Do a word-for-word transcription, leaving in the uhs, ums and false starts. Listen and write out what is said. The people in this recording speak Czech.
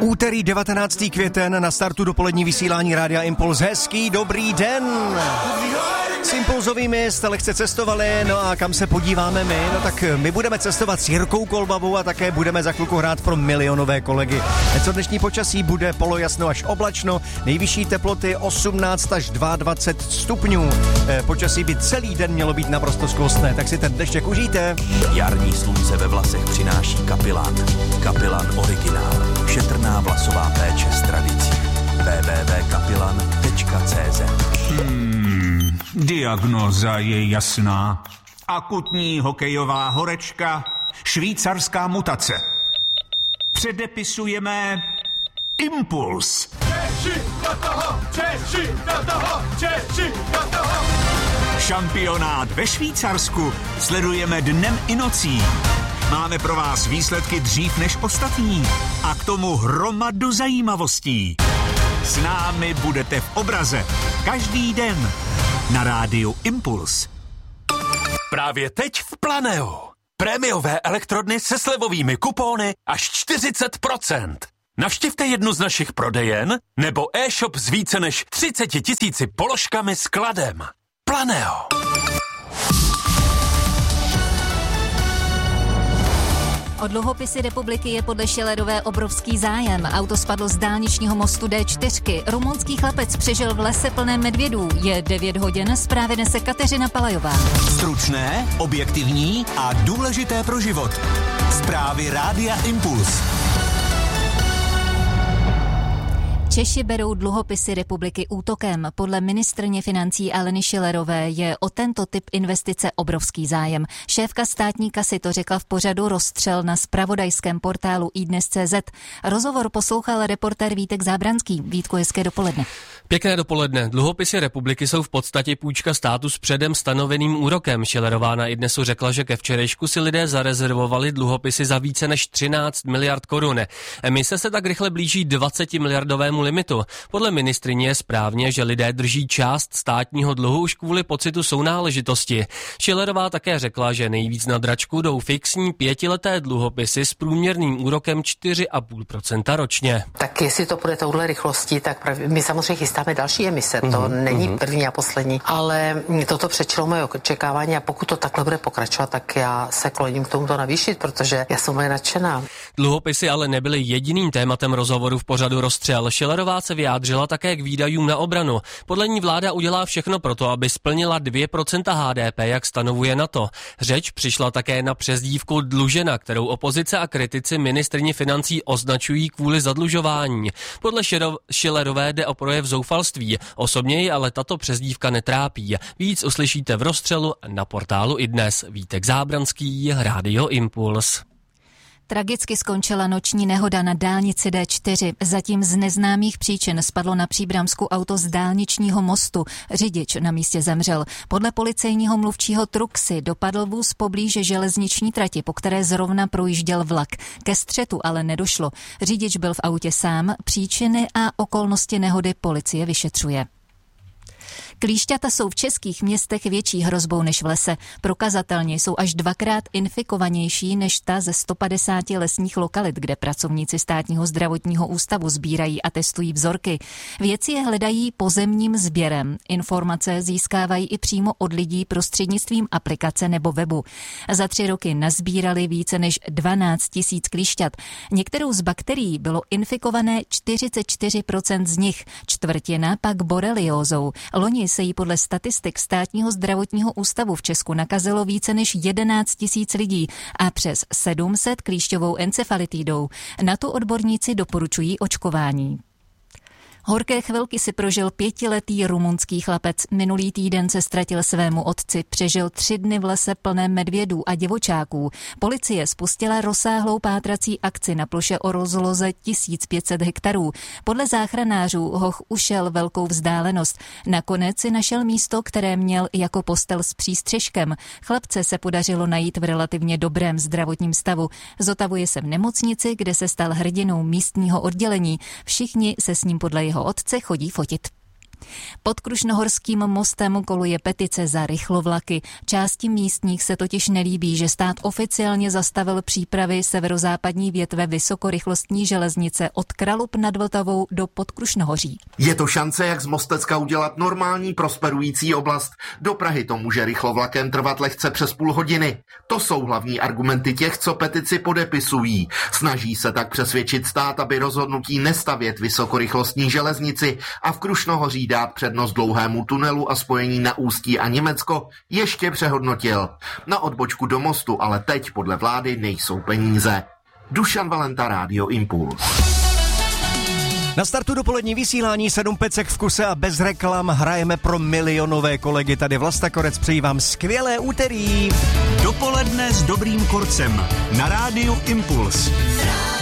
Úterý devatenáctého květen na startu dopolední vysílání Rádia Impuls. Hezký dobrý den! S Impulzovými jste lehce cestovali, no a kam se podíváme my? No tak my budeme cestovat s Jirkou Kolbavou a také budeme za chvilku hrát pro milionové kolegy. Co dnešní počasí bude polojasno až oblačno, nejvyšší teploty osmnáct až dvacet dva stupňů. Počasí by celý den mělo být naprosto skvostné, tak si ten dnešek užijte. Jarní slunce ve vlasech přináší Kapilan. Kapilan originál. Šetrná vlasová péče s tradicí. w w w tečka kapilan tečka c z. Hmm, diagnóza je jasná. Akutní hokejová horečka, švýcarská mutace. Předepisujeme Impuls. Češi do toho, Češi do toho, Češi do toho. Šampionát ve Švýcarsku sledujeme dnem i nocí. Máme pro vás výsledky dřív než ostatní a k tomu hromadu zajímavostí. S námi budete v obraze každý den na rádiu Impuls. Právě teď v Planeo. Prémiové elektrodny se slevovými kupóny až čtyřicet procent. Navštivte jednu z našich prodejen nebo e-shop s více než třicet tisíci položkami s kladem. Planeo. O dluhopisy republiky je podle Schillerové obrovský zájem. Auto spadlo z dálničního mostu D čtyři. Rumunský chlapec přežil v lese plném medvědů. Je devět hodin, zprávy nese Kateřina Palajová. Stručné, objektivní a důležité pro život. Zprávy Rádia Impuls. Češi berou dluhopisy republiky útokem. Podle ministryně financí Aleny Schillerové je o tento typ investice obrovský zájem. Šéfka státní kasy to řekla v pořadu Rozstřel na zpravodajském portálu iDnes tečka cé zet. Rozhovor poslouchal reportér Vítek Zábranský. Vítku, hezké dopoledne. Pěkné dopoledne. Dluhopisy republiky jsou v podstatě půjčka státu s předem stanoveným úrokem. Schillerová na iDnesu řekla, že ke včerejšku si lidé zarezervovali dluhopisy za více než třináct miliard korun. Emise se tak rychle blíží dvacet miliardovému limitu. Podle ministryně je správně, že lidé drží část státního dluhu už kvůli pocitu sounáležitosti. Schillerová také řekla, že nejvíc na dračku jdou fixní pětileté dluhopisy s průměrným úrokem čtyři a půl procenta ročně. Tak jestli to půjde touhle rychlostí, tak pravi, my samozřejmě chystáme další emise, to mm-hmm. není první a poslední, ale toto předčilo moje očekávání a pokud to takhle bude pokračovat, tak já se kloním k tomuto navýšit, protože já jsem moje nadšená. Dluhopisy ale nebyly jediným tématem rozhovoru v pořadu Rozstřel. Schillerová se vyjádřila také k výdajům na obranu. Podle ní vláda udělá všechno proto, aby splnila dvě procenta H D P, jak stanovuje NATO. Řeč přišla také na přezdívku dlužena, kterou opozice a kritici ministryni financí označují kvůli zadlužování. Podle Schillerové jde o projev zoufalství. Osobně ji ale tato přezdívka netrápí. Víc uslyšíte v Rozstřelu na portálu iDnes. Vítek Zábranský, Rádio Impuls. Tragicky skončila noční nehoda na dálnici D čtyři. Zatím z neznámých příčin spadlo na Příbramsku auto z dálničního mostu. Řidič na místě zemřel. Podle policejního mluvčího Truxy dopadl vůz poblíž železniční trati, po které zrovna projížděl vlak. Ke střetu ale nedošlo. Řidič byl v autě sám. Příčiny a okolnosti nehody policie vyšetřuje. Klíšťata jsou v českých městech větší hrozbou než v lese. Prokazatelně jsou až dvakrát infikovanější než ta ze sto padesáti lesních lokalit, kde pracovníci státního zdravotního ústavu sbírají a testují vzorky. Vědci je hledají pozemním sběrem. Informace získávají i přímo od lidí prostřednictvím aplikace nebo webu. Za tři roky nazbírali více než dvanáct tisíc klíšťat. Některou z bakterií bylo infikované čtyřicet čtyři procent z nich, čtvrtina pak boreliózou. Loni se jí podle statistik státního zdravotního ústavu v Česku nakazilo více než jedenáct tisíc lidí a přes sedm set klíšťovou encefalitidou. Na to odborníci doporučují očkování. Horké chvilky si prožil pětiletý rumunský chlapec. Minulý týden se ztratil svému otci, přežil tři dny v lese plném medvědů a divočáků. Policie spustila rozsáhlou pátrací akci na ploše o rozloze tisíc pět set hektarů. Podle záchranářů hoch ušel velkou vzdálenost. Nakonec si našel místo, které měl jako postel s přístřeškem. Chlapce se podařilo najít v relativně dobrém zdravotním stavu. Zotavuje se v nemocnici, kde se stal hrdinou místního oddělení. Všichni se s ním podle jeho otce chodí fotit. Pod Krušnohorským mostem koluje petice za rychlovlaky. Části místních se totiž nelíbí, že stát oficiálně zastavil přípravy severozápadní větve vysokorychlostní železnice od Kralup nad Vltavou do Podkrušnohoří. Je to šance, jak z Mostecka udělat normální prosperující oblast. Do Prahy to může rychlovlakem trvat lehce přes půl hodiny. To jsou hlavní argumenty těch, co petici podepisují. Snaží se tak přesvědčit stát, aby rozhodnutí nestavět vysokorychlostní železnici a v Krušnohoří dát přednost dlouhému tunelu a spojení na Ústí a Německo ještě přehodnotil. Na odbočku do mostu ale teď podle vlády nejsou peníze. Dušan Valenta, Rádio Impuls. Na startu dopolední vysílání sedm pecek v kuse a bez reklam hrajeme pro milionové kolegy. Tady Vlasta Korec, přeji vám skvělé úterý. Dopoledne s dobrým korcem na Rádiu Impuls.